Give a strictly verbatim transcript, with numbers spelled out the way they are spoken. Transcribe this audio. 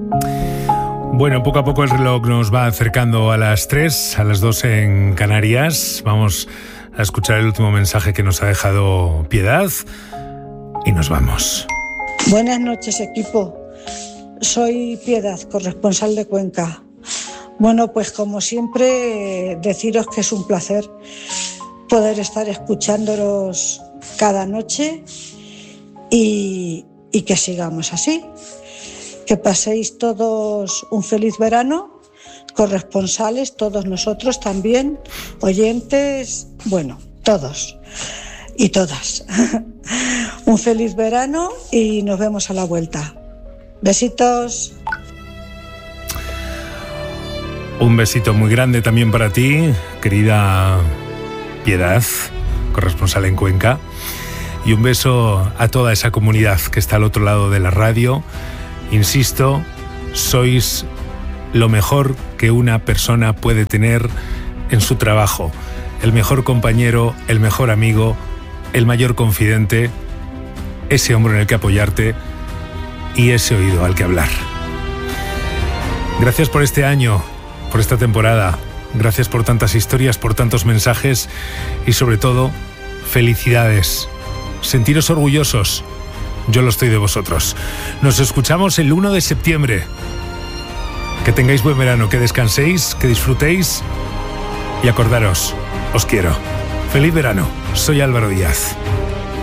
Bueno, poco a poco el reloj nos va acercando a las tres, a las dos en Canarias. Vamos a escuchar el último mensaje que nos ha dejado Piedad y nos vamos. Buenas noches, equipo. Soy Piedad, corresponsal de Cuenca. Bueno, pues como siempre, deciros que es un placer poder estar escuchándolos cada noche y, y que sigamos así. Que paséis todos un feliz verano, corresponsales, todos nosotros también, oyentes, bueno, todos y todas. Un feliz verano y nos vemos a la vuelta. Besitos. Un besito muy grande también para ti, querida Piedad, corresponsal en Cuenca, y un beso a toda esa comunidad que está al otro lado de la radio. Insisto, sois lo mejor que una persona puede tener en su trabajo. El mejor compañero, el mejor amigo, el mayor confidente, ese hombro en el que apoyarte y ese oído al que hablar. Gracias por este año, por esta temporada. Gracias por tantas historias, por tantos mensajes y sobre todo, felicidades. Sentiros orgullosos. Yo lo estoy de vosotros. Nos escuchamos el uno de septiembre. Que tengáis buen verano, que descanséis, que disfrutéis y acordaros, os quiero. Feliz verano. Soy Álvaro Díaz.